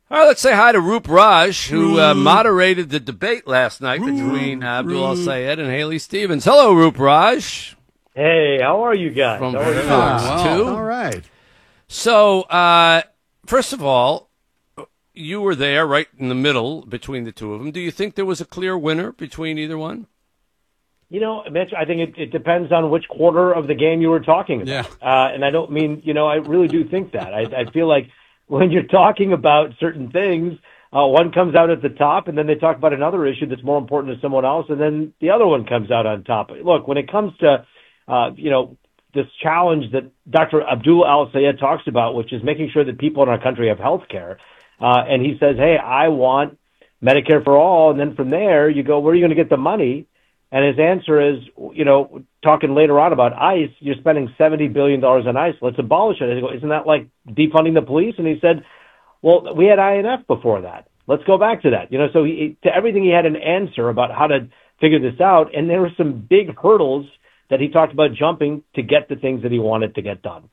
All right, let's say hi to Roop Raj, who moderated the debate last night between Abdul Al-Sayed and Haley Stevens. Hello, Roop Raj. Hey, how are you guys? From how are you? Fox 2. All right. So, first of all, you were there right in the middle between the two of them. Do you think there was a clear winner between either one? You know, Mitch, I think it depends on which quarter of the game you were talking about. Yeah. And I don't mean, I really do think that. I feel like when you're talking about certain things, one comes out at the top, and then they talk about another issue that's more important to someone else, and then the other one comes out on top. Look, when it comes to, this challenge that Dr. Abdul Al-Sayed talks about, which is making sure that people in our country have health care, and he says, hey, I want Medicare for all, and then from there you go, where are you going to get the money? And his answer is, talking later on about ICE, you're spending $70 billion on ICE. Let's abolish it. I go, isn't that like defunding the police? And he said, well, we had INF before that. Let's go back to that. So to everything he had an answer about how to figure this out. And there were some big hurdles that he talked about jumping to get the things that he wanted to get done.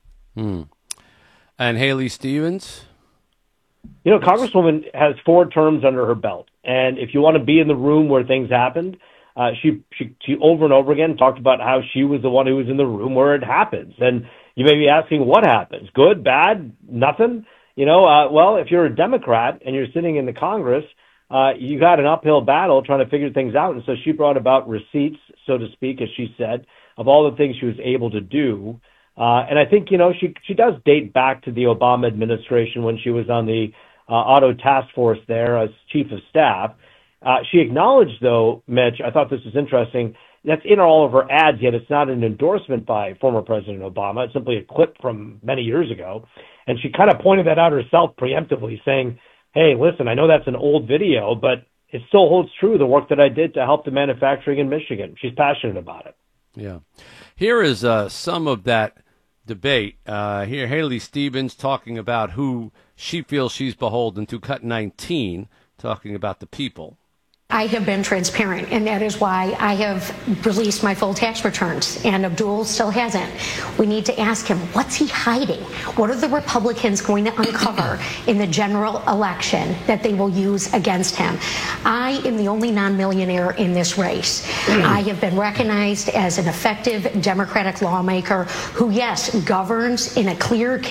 And Haley Stevens? Congresswoman has 4 terms under her belt. And if you want to be in the room where things happened, she over and over again talked about how she was the one who was in the room where it happens. And you may be asking, what happens? Good, bad, nothing? Well, if you're a Democrat and you're sitting in the Congress, you got an uphill battle trying to figure things out. And so she brought about receipts, so to speak, as she said, of all the things she was able to do. And I think, she does date back to the Obama administration when she was on the auto task force there as chief of staff. She acknowledged, though, Mitch, I thought this was interesting, that's in all of her ads, yet it's not an endorsement by former President Obama. It's simply a clip from many years ago. And she kind of pointed that out herself preemptively, saying, hey, listen, I know that's an old video, but it still holds true, the work that I did to help the manufacturing in Michigan. She's passionate about it. Yeah. Here is some of that debate. Here, Haley Stevens talking about who she feels she's beholden to, cut 19, talking about the people. I have been transparent, and that is why I have released my full tax returns, and Abdul still hasn't. We need to ask him, what's he hiding? What are the Republicans going to uncover in the general election that they will use against him? I am the only non-millionaire in this race. I have been recognized as an effective Democratic lawmaker who, yes, governs in a clear